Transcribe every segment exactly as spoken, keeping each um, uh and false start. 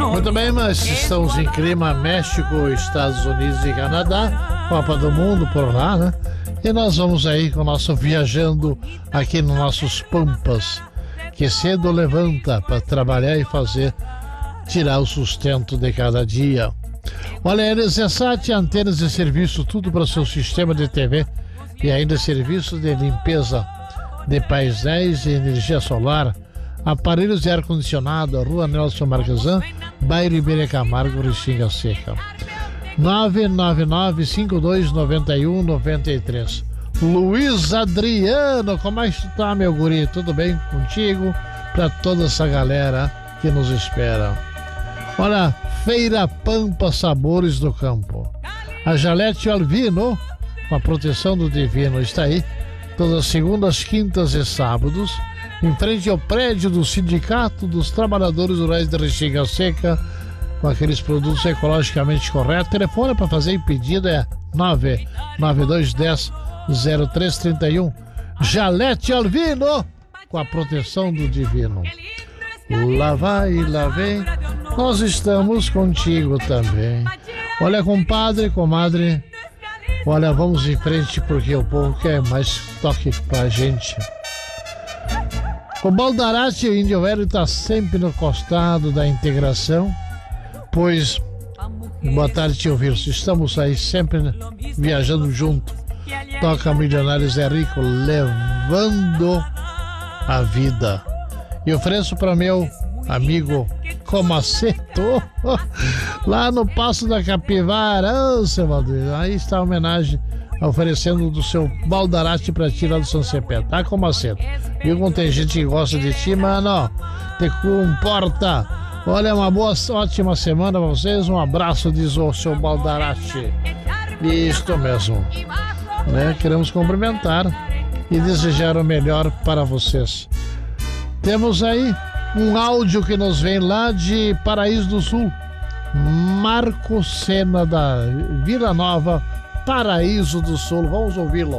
Muito bem, mas estamos em clima México, Estados Unidos e Canadá, Copa do Mundo por lá, né? E nós vamos aí com o nosso viajando aqui nos nossos Pampas, que cedo levanta para trabalhar e fazer, tirar o sustento de cada dia. Olha, a Eresat, antenas de serviço, tudo para o seu sistema de T V e ainda serviço de limpeza de painéis e energia solar, aparelhos de ar-condicionado, Rua Nelson Marquesan, bairro Iberê Camargo, Restinga Seca. nove nove nove, cinco dois nove um, nove três. Luiz Adriano, como é que tu tá, meu guri? Tudo bem contigo? Para toda essa galera que nos espera. Olha, Feira Pampa Sabores do Campo. A Jalete Alvino, com a proteção do divino, está aí todas as segundas, quintas e sábados, em frente ao prédio do Sindicato dos Trabalhadores Rurais de Restinga Seca, com aqueles produtos ecologicamente corretos. Telefone para fazer pedido é nove nove dois um zero zero três três um. Jalete Alvino, com a proteção do divino. Lá vai, lá vem, nós estamos contigo também. Olha, compadre, comadre, olha, vamos em frente porque o povo quer mais toque pra gente. O Baldarate, o Índio Velho, está sempre no costado da integração, pois, boa tarde, tio Wilson, estamos aí sempre viajando junto. Toca Milionário Zé Rico, levando a vida. E ofereço para meu amigo Comaceto, lá no Passo da Capivara. Ô, seu Valdir, aí está a homenagem oferecendo do seu Baldarate para ti lá do São Cepé, tá, Comaceto? Viu como tem gente que gosta de ti, mano? Te comporta. Olha, uma boa, ótima semana para vocês. Um abraço, diz o seu Baldarate. Isto mesmo, né? Queremos cumprimentar e desejar o melhor para vocês. Temos aí um áudio que nos vem lá de Paraíso do Sul. Marco Sena, da Vila Nova, Paraíso do Sul. Vamos ouvi-lo.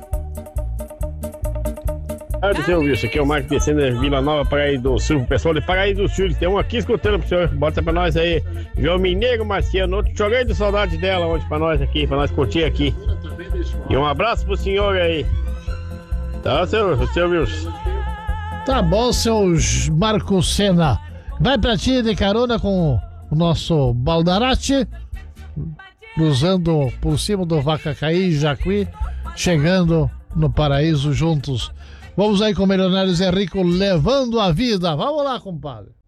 Boa tarde, seu Wilson. Aqui é o Marco de Sena, Vila Nova, Paraíso do Sul. O pessoal de Paraíso do Sul, tem um aqui escutando pro senhor. Bota pra nós aí. João Mineiro Marciano. Outro joguei de saudade dela ontem pra nós aqui, pra nós curtir aqui. E um abraço pro senhor aí. Tá, seu, seu Wilson? Tá bom, seu Marco Sena. Vai pra ti de carona com o nosso Baldarate, cruzando por cima do Vacacaí, Jacuí, chegando no Paraíso juntos. Vamos aí com o Milionário Zé Rico, levando a vida. Vamos lá, compadre.